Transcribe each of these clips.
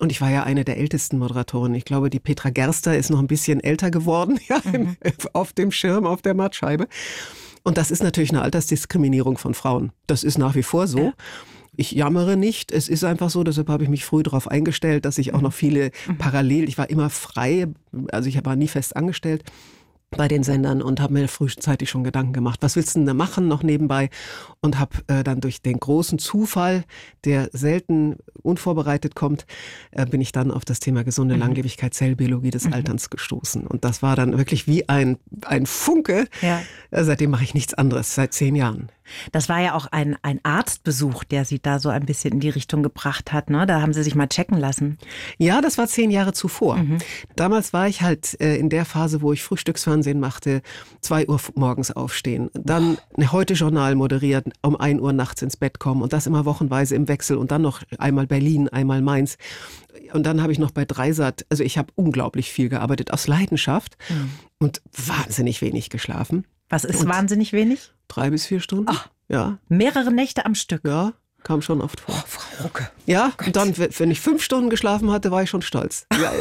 Und ich war ja eine der ältesten Moderatoren. Ich glaube, die Petra Gerster ist noch ein bisschen älter geworden, ja, auf dem Schirm, auf der Mattscheibe. Und das ist natürlich eine Altersdiskriminierung von Frauen. Das ist nach wie vor so. Ja. Ich jammere nicht, es ist einfach so, deshalb habe ich mich früh darauf eingestellt, dass ich auch noch viele parallel, ich war immer frei, also ich war nie fest angestellt bei den Sendern und habe mir frühzeitig schon Gedanken gemacht, was willst du denn da machen noch nebenbei, und habe dann durch den großen Zufall, der selten unvorbereitet kommt, bin ich dann auf das Thema gesunde Langlebigkeit, Zellbiologie des Alterns gestoßen, und das war dann wirklich wie ein Funke. Ja. Seitdem mache ich nichts anderes, seit 10 Jahren. Das war ja auch ein Arztbesuch, der Sie da so ein bisschen in die Richtung gebracht hat, ne? Da haben Sie sich mal checken lassen. Ja, das war 10 Jahre zuvor. Damals war ich halt in der Phase, wo ich Frühstücksfernsehen machte, 2 Uhr morgens aufstehen, dann eine Heute-Journal moderiert, um 1 Uhr nachts ins Bett kommen und das immer wochenweise im Wechsel und dann noch einmal Berlin, einmal Mainz. Und dann habe ich noch bei Dreisat, also ich habe unglaublich viel gearbeitet, aus Leidenschaft und wahnsinnig wenig geschlafen. Was ist wahnsinnig wenig? 3 bis 4 Stunden. Ach, ja. Mehrere Nächte am Stück. Ja, kam schon oft vor. Oh, Frau Rucke. Ja, und dann, wenn ich 5 Stunden geschlafen hatte, war ich schon stolz. Ja.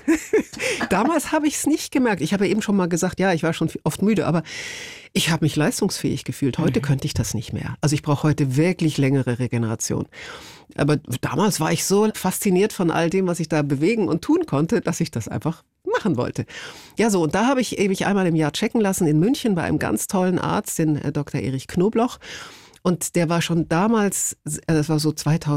Damals habe ich es nicht gemerkt. Ich habe eben schon mal gesagt, ja, ich war schon oft müde, aber ich habe mich leistungsfähig gefühlt. Heute könnte ich das nicht mehr. Also ich brauche heute wirklich längere Regeneration. Aber damals war ich so fasziniert von all dem, was ich da bewegen und tun konnte, dass ich das einfach machen wollte. Ja, so, und da habe ich mich einmal im Jahr checken lassen in München bei einem ganz tollen Arzt, den Dr. Erich Knobloch. Und der war schon damals, das war so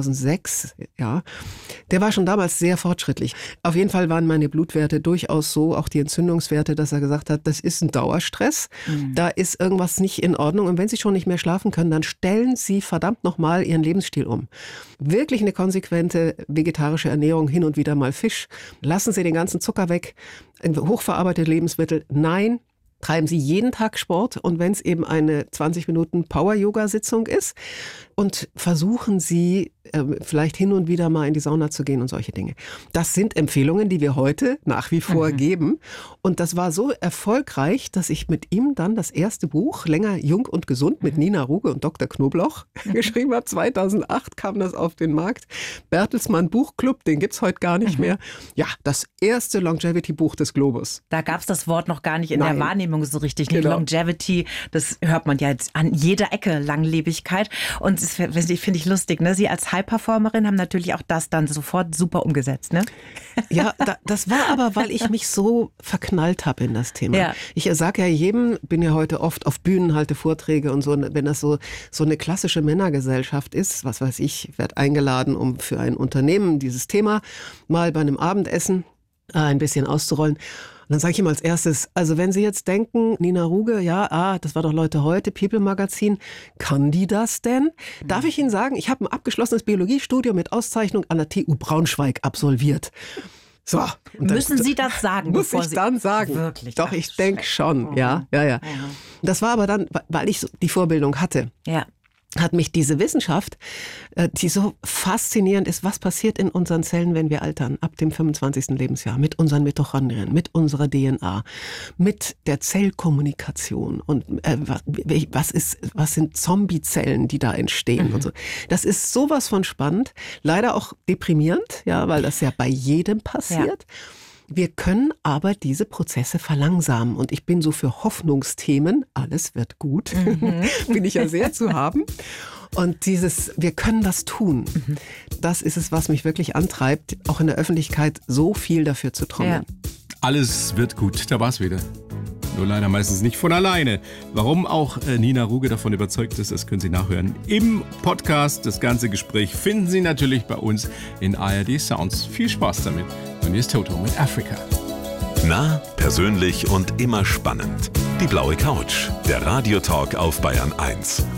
2006, ja, der war schon damals sehr fortschrittlich. Auf jeden Fall waren meine Blutwerte durchaus so, auch die Entzündungswerte, dass er gesagt hat, das ist ein Dauerstress, da ist irgendwas nicht in Ordnung. Und wenn Sie schon nicht mehr schlafen können, dann stellen Sie verdammt nochmal Ihren Lebensstil um. Wirklich eine konsequente vegetarische Ernährung, hin und wieder mal Fisch. Lassen Sie den ganzen Zucker weg, hochverarbeitete Lebensmittel, nein. Treiben Sie jeden Tag Sport, und wenn es eben eine 20 Minuten Power-Yoga-Sitzung ist, und versuchen Sie vielleicht hin und wieder mal in die Sauna zu gehen und solche Dinge. Das sind Empfehlungen, die wir heute nach wie vor geben, und das war so erfolgreich, dass ich mit ihm dann das erste Buch, Länger, Jung und Gesund, mit Nina Ruge und Dr. Knobloch geschrieben habe. 2008 kam das auf den Markt. Bertelsmann Buchclub, den gibt's heute gar nicht mehr. Ja, das erste Longevity-Buch des Globus. Da gab's das Wort noch gar nicht in der Wahrnehmung so richtig. Genau. Longevity, das hört man ja jetzt an jeder Ecke, Langlebigkeit. Und das finde ich lustig, ne? Sie als High-Performerin haben natürlich auch das dann sofort super umgesetzt, ne? Ja, das war aber, weil ich mich so verknallt habe in das Thema. Ja. Ich sage ja jedem, bin ja heute oft auf Bühnen, halte Vorträge und so, wenn das so eine klassische Männergesellschaft ist, was weiß ich, werde eingeladen, um für ein Unternehmen dieses Thema mal bei einem Abendessen ein bisschen auszurollen. Und dann sage ich ihm als erstes, also wenn Sie jetzt denken, Nina Ruge, ja, das war doch Leute heute, People-Magazin, kann die das denn? Darf ich Ihnen sagen, ich habe ein abgeschlossenes Biologiestudium mit Auszeichnung an der TU Braunschweig absolviert. So. Müssen Sie das sagen? Muss ich dann sagen. Wirklich? Doch, ich denke schon, ja. Das war aber dann, weil ich die Vorbildung hatte. Ja. Hat mich diese Wissenschaft, die so faszinierend ist, was passiert in unseren Zellen, wenn wir altern, ab dem 25. Lebensjahr, mit unseren Mitochondrien, mit unserer DNA, mit der Zellkommunikation und was sind Zombiezellen, die da entstehen und so. Das ist sowas von spannend, leider auch deprimierend, ja, weil das ja bei jedem passiert. Ja. Wir können aber diese Prozesse verlangsamen, und ich bin so für Hoffnungsthemen, alles wird gut, bin ich ja sehr zu haben. Und wir können was tun, das ist es, was mich wirklich antreibt, auch in der Öffentlichkeit so viel dafür zu trommeln. Ja. Alles wird gut, da war's wieder. Nur leider meistens nicht von alleine. Warum auch Nina Ruge davon überzeugt ist, das können Sie nachhören im Podcast. Das ganze Gespräch finden Sie natürlich bei uns in ARD Sounds. Viel Spaß damit. Und hier ist Toto mit Afrika. Nah, persönlich und immer spannend. Die blaue Couch, der Radiotalk auf Bayern 1